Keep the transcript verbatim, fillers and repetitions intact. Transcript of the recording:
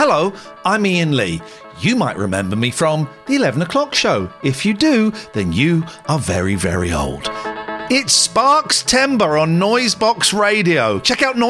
Hello, I'm Ian Lee. You might remember me from the eleven o'clock show. If you do, then you are very, very old. It's Sparks Timber on Noisebox Radio. Check out Noise